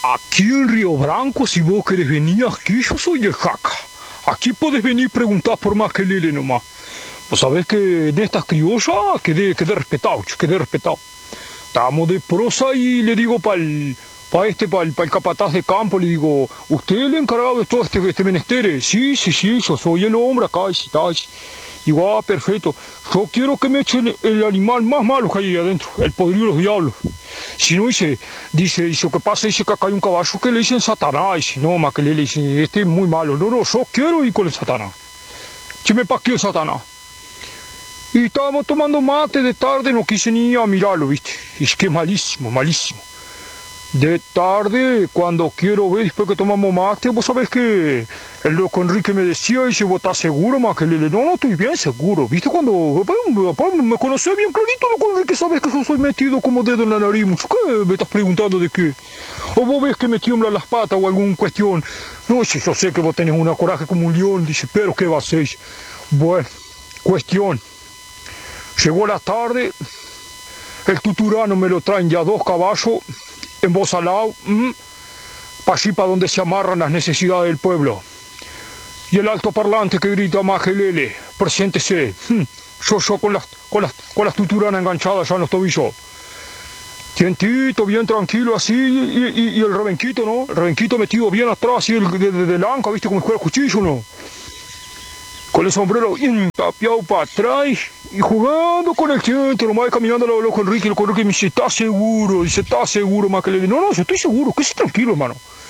Aquí en Río Branco, si vos querés venir aquí, yo soy de Jaca. Aquí podés venir y preguntar por más que Lele nomás. Vos sabés que en estas criollas quedé respetado, quedé respetado. Estábamos de prosa y le digo para el capataz de campo, le digo, ¿usted es el encargado de todo este menester? Sí, yo soy el hombre acá. Digo, perfecto. Yo quiero que me echen el animal más malo que hay ahí adentro, el podrido de los diablos. Si no, dice, lo que pasa es que acá hay un caballo que le dicen Satanás. Dice, no, más que le dicen, este es muy malo. No, yo quiero ir con el Satanás. Que me paqueó el Satanás. Y estábamos tomando mate de tarde, no quise ni ir a mirarlo, ¿viste? Es que malísimo, malísimo. De tarde, cuando quiero ver, después que tomamos mate, vos sabés que el loco Enrique me decía, dice, ¿vos estás seguro, más que le no, estoy bien seguro, ¿viste? Cuando me conocés bien clarito, loco Enrique, sabes que yo soy metido como dedo en la nariz, mucho, ¿qué me estás preguntando de qué? O vos ves que me tiemblan las patas o alguna cuestión. No, si yo sé que vos tenés una coraje como un león, dice, pero ¿qué va a hacer? Bueno, cuestión. Llegó la tarde, el tuturano me lo traen ya 2 caballos, en voz al lado, para allí para donde se amarran las necesidades del pueblo. Y el altoparlante que grita Majelele, preséntese, yo con las tuturanas enganchadas ya en los tobillos. Tientito, bien tranquilo así, y el rebenquito, ¿no? El rebenquito metido bien atrás, así de la anca, ¿viste? Como si fuera cuchillo, ¿no? Con el sombrero bien tapiado para atrás y jugando con el tiento, nomás caminando a loco Enrique. Loco Enrique me dice, ¿estás seguro? Dice, ¿estás seguro, más que le digo, no, yo estoy seguro, quédese tranquilo, hermano.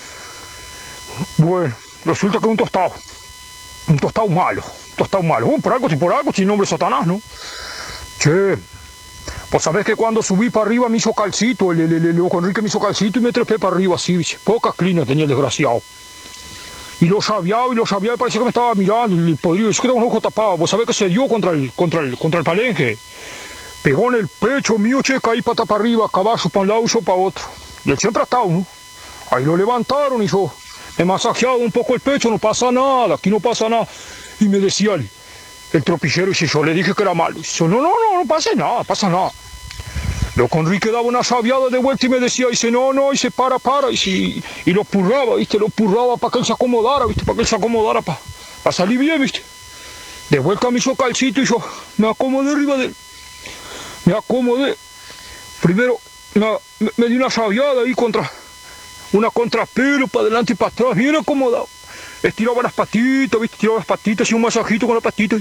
Bueno, resulta que un tostado malo. Bueno, por algo, sin nombre Satanás, ¿no? Che, pues sabés que cuando subí para arriba me hizo calcito, el loco Enrique me hizo calcito y me trepé para arriba así, dice, pocas clinas tenía el desgraciado. Y lo sabía, y parecía que me estaba mirando, el podrido, yo que tengo los ojos tapados, vos sabés que se dio contra el palenque. Pegó en el pecho mío, che, caí pata para arriba, caballo para un lado y yo para otro. Y él siempre ha estado, ¿no? Ahí lo levantaron y yo, me he masajeado un poco el pecho, no pasa nada, aquí no pasa nada. Y me decía el tropillero, y yo le dije que era malo. Y yo, no pasa nada. Loco Enrique daba una sabiada de vuelta y me decía, dice, no, dice, para, y lo purraba, ¿viste? Lo purraba para que él se acomodara, ¿viste? Para que él se acomodara, para salir bien, ¿viste? De vuelta me hizo calcito y yo me acomodé arriba de él. Me acomodé. Primero me di una sabiada ahí una contrapelo para adelante y para atrás, bien acomodado. Estiraba las patitas, ¿viste? Estiraba las patitas y un masajito con las patitas.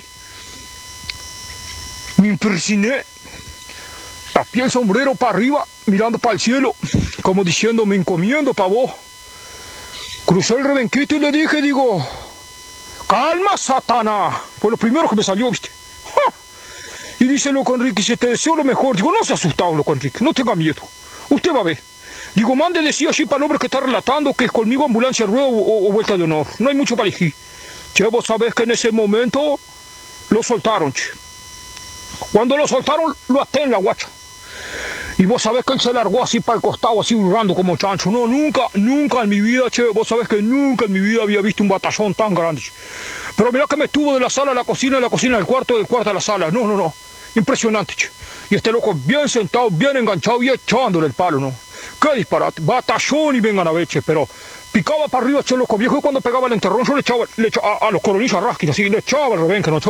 Me impresioné. Tapié el sombrero para arriba, mirando para el cielo, como diciendo, me encomiendo para vos. Crucé el rebenquito y le dije, digo, calma, Satanás. Fue lo primero que me salió, ¿viste? ¡Ja! Y dice loco Enrique, si te deseo lo mejor. Digo, no se ha asustado, loco Enrique, no tenga miedo. Usted va a ver. Digo, mande decir así para el hombre que está relatando que es conmigo ambulancia rueda o vuelta de honor. No hay mucho para elegir. Che, vos sabés que en ese momento lo soltaron, che. Cuando lo soltaron, lo até en la guacha. Y vos sabés que él se largó así para el costado, así hurrando como chancho. No, nunca en mi vida, che, vos sabés que nunca en mi vida había visto un batallón tan grande. Pero mirá que me estuvo de la sala a la cocina, de la cocina al cuarto, del cuarto a la sala. No. Impresionante, che. Y este loco bien sentado, bien enganchado y echándole el palo, ¿no? Qué disparate. Batallón y vengan a ver, che, pero picaba para arriba, che, loco viejo, y cuando pegaba el enterrón, yo le echaba a los coronillos a rasquis, así, le echaba el rebenque, ¿no?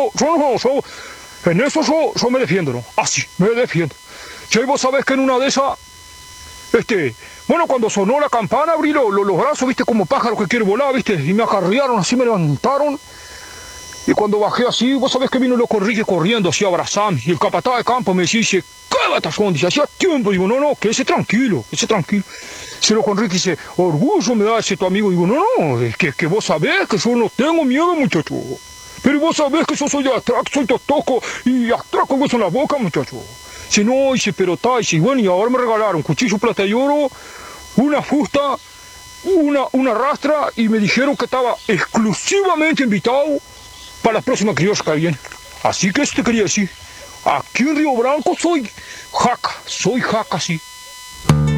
En eso yo me defiendo, ¿no? Así, me defiendo. Che, vos sabés que en una de esas, bueno, cuando sonó la campana, abrí los brazos, viste, como pájaro que quiere volar, viste, y me acarrearon, así me levantaron, y cuando bajé así, vos sabés que vino loco Enrique corriendo, así abrazando, y el capataz de campo me dice, ¿qué batallón? Dice, hacía tiempo, digo, no, quédese tranquilo. Ese loco Enrique dice, orgullo me da ese tu amigo, digo, no, es que vos sabés que yo no tengo miedo, muchacho. Pero vos sabés que yo soy de atraco, soy totoco, y atraco el hueso en la boca, muchacho. Dice, no, dice, pero está, dice, bueno, y ahora me regalaron cuchillo, plata y oro, una fusta, una rastra, y me dijeron que estaba exclusivamente invitado para las próximas criollas que vienen. Así que eso te quería decir, aquí en Río Branco soy jaca, sí.